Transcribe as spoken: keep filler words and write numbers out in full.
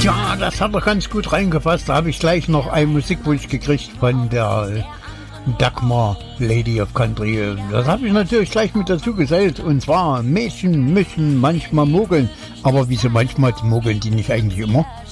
Ja, das hat er ganz gut reingefasst. Da habe ich gleich noch einen Musikwunsch gekriegt von der äh, Dagmar, Lady of Country. Das habe ich natürlich gleich mit dazu gesellt. Und zwar, Mädchen müssen manchmal mogeln. Aber wieso manchmal mogeln die nicht eigentlich immer?